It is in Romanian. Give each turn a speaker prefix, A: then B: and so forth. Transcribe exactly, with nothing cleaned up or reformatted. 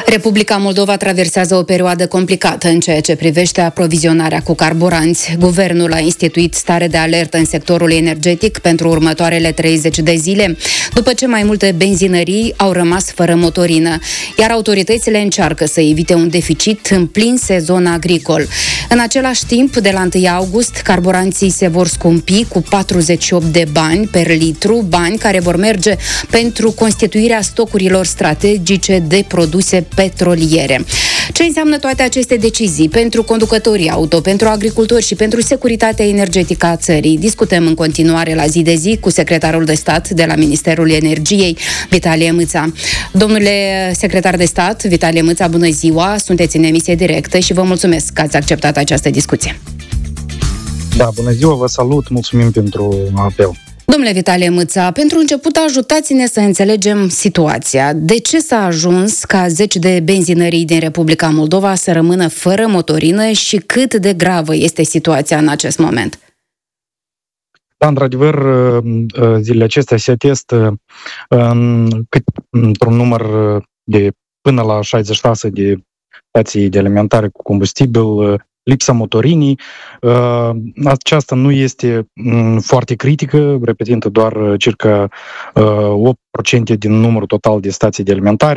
A: Republica Moldova traversează o perioadă complicată în ceea ce privește aprovizionarea cu carburanți. Guvernul a instituit stare de alertă în sectorul energetic pentru următoarele treizeci de zile, după ce mai multe benzinării au rămas fără motorină, iar autoritățile încearcă să evite un deficit în plin sezon agricol. În același timp, de la întâi august, carburanții se vor scumpi cu patruzeci și opt de bani per litru, bani care vor merge pentru constituirea stocurilor strategice de produse petroliere. Ce înseamnă toate aceste decizii pentru conducătorii auto, pentru agricultori și pentru securitatea energetică a țării? Discutăm în continuare la zi de zi cu secretarul de stat de la Ministerul Energiei, Vitalie Mâța. Domnule secretar de stat, Vitalie Mâța, bună ziua! Sunteți în emisie directă și vă mulțumesc că ați acceptat această discuție.
B: Da, bună ziua, vă salut, mulțumim pentru apel.
A: Domnule Vitalie Mâța, pentru început ajutați-ne să înțelegem situația. De ce s-a ajuns ca zeci de benzinării din Republica Moldova să rămână fără motorină și cât de gravă este situația în acest moment?
B: Da, într-adevăr, zilele acestea se atestă într-un număr de până la șaizeci și șase de stații de alimentare cu combustibil lipsa motorinii. Aceasta nu este foarte critică, reprezintă doar circa opt la sută din numărul total de stații de alimentare.